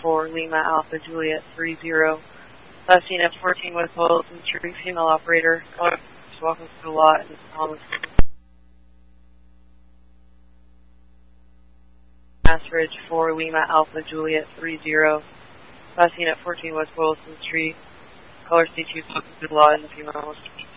4 Lima Alpha Juliet 30. Last seen at 14 West Boylston Street, female operator. Welcome to the lot and Thomas Ridge 4 Lima Alpha Juliet 30. Last seen at 14 West Boylston Street. Caller C2, welcome to the lot and the female.